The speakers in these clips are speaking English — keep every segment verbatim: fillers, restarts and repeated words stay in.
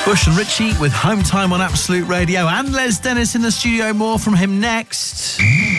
Bush and Richie with Home Time on Absolute Radio, and Les Dennis in the studio. More from him next.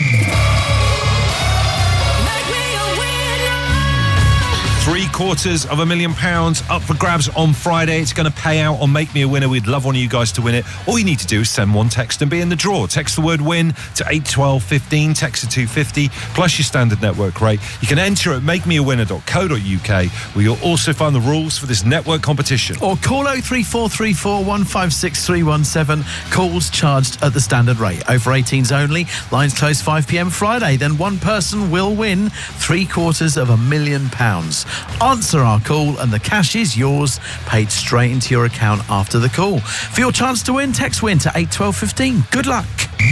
Three quarters of a million pounds up for grabs on Friday. It's going to pay out on Make Me a Winner. We'd love one of you guys to win it. All you need to do is send one text and be in the draw. Text the word win to eight twelve fifteen. Text to two fifty plus your standard network rate. You can enter at make me a winner dot co dot uk, where you'll also find the rules for this network competition. Or call oh three four three four one five six three one seven. Calls charged at the standard rate. Over eighteens only. Lines close five p m Friday. Then one person will win three quarters of a million pounds. Answer our call and the cash is yours, paid straight into your account after the call. For your chance to win, text WIN to eight twelve fifteen. Good luck.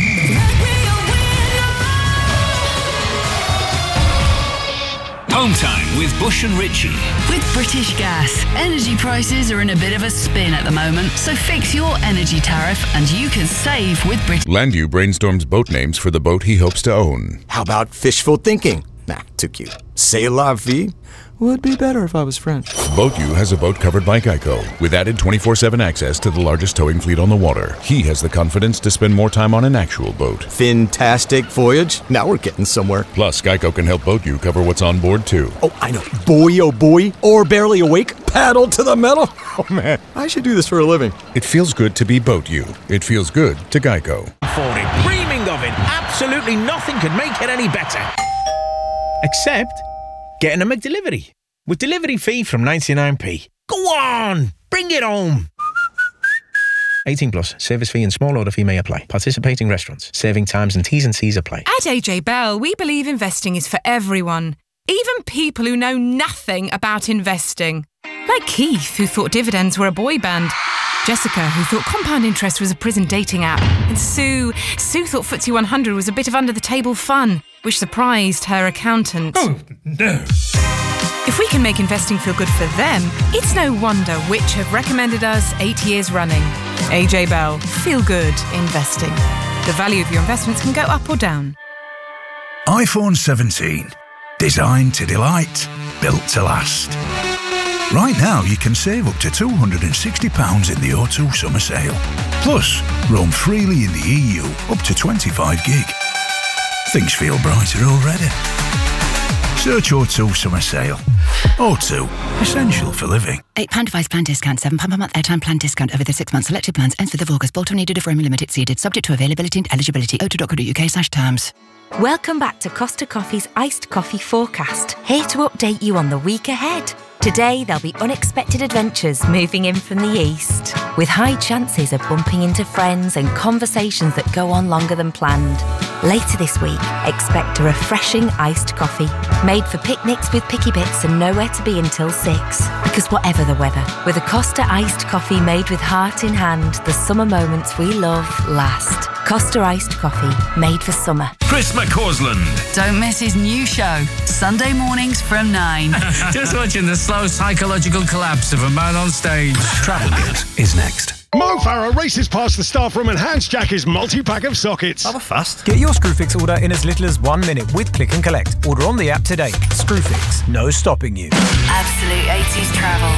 Home Time with Bush and Richie. With British Gas, energy prices are in a bit of a spin at the moment, so fix your energy tariff and you can save with British. Landu brainstorms boat names for the boat he hopes to own. How about fishful thinking? Nah, too cute. C'est la vie would be better if I was French. BoatU has a boat covered by Geico, with added twenty-four seven access to the largest towing fleet on the water. He has the confidence to spend more time on an actual boat. Fantastic voyage. Now we're getting somewhere. Plus, Geico can help BoatU cover what's on board, too. Oh, I know. Boy, oh boy. Or barely awake. Paddle to the metal. Oh, man. I should do this for a living. It feels good to be BoatU. It feels good to Geico. For it. Dreaming of it. Absolutely nothing could make it any better. Except getting a McDelivery with delivery fee from ninety-nine p. Go on, bring it home. eighteen plus, service fee and small order fee may apply. Participating restaurants, serving times and T's and C's apply. At A J Bell, we believe investing is for everyone, even people who know nothing about investing. Like Keith, who thought dividends were a boy band. Jessica, who thought compound interest was a prison dating app. And Sue, Sue thought F T S E one hundred was a bit of under-the-table fun, which surprised her accountant. Oh, no. If we can make investing feel good for them, it's no wonder Which have recommended us eight years running. A J Bell, feel good investing. The value of your investments can go up or down. iPhone seventeen. Designed to delight, built to last. Right now, you can save up to two hundred sixty pounds in the O two summer sale. Plus, roam freely in the E U up to twenty-five gig. Things feel brighter already. Search O two summer sale. O two, essential for living. eight pounds device plan discount, seven pounds per month airtime plan discount over the six months. Selected plans ends fifth of August. Bolt-on needed if roaming limited seeded. Subject to availability and eligibility. o two dot co dot uk slash terms. Welcome back to Costa Coffee's Iced Coffee Forecast. Here to update you on the week ahead. Today, there'll be unexpected adventures moving in from the east, with high chances of bumping into friends and conversations that go on longer than planned. Later this week, expect a refreshing iced coffee, made for picnics with picky bits and nowhere to be until six. Because whatever the weather, with a Costa iced coffee made with heart in hand, the summer moments we love last. Costa iced coffee, made for summer. Chris McCausland. Don't miss his new show, Sunday mornings from nine. Just watching the slow psychological collapse of a man on stage. Travel News is next. Mo Farah races past the staff room and hands Jack his multi-pack of sockets. That was fast. Get your Screwfix order in as little as one minute with Click and Collect. Order on the app today. Screwfix, no stopping you. Absolute eighties travel.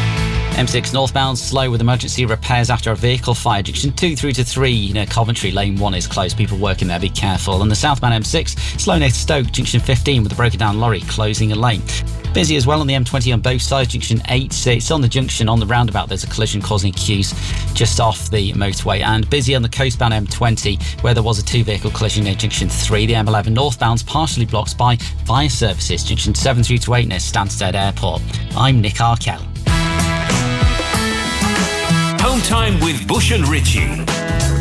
M six northbound slow with emergency repairs after a vehicle fire. Junction two through to three near Coventry. Lane one is closed. People working there, be careful. And the southbound M six slow near Stoke. Junction fifteen with a broken down lorry closing a lane. Busy as well on the M twenty on both sides. Junction eight, it's on the junction on the roundabout. There's a collision causing queues just off the motorway. And busy on the coastbound M twenty where there was a two vehicle collision near Junction three. The M eleven northbound's partially blocked by fire services. Junction seven through to eight near Stansted Airport. I'm Nick Arkell. Home Time with Bush and Richie.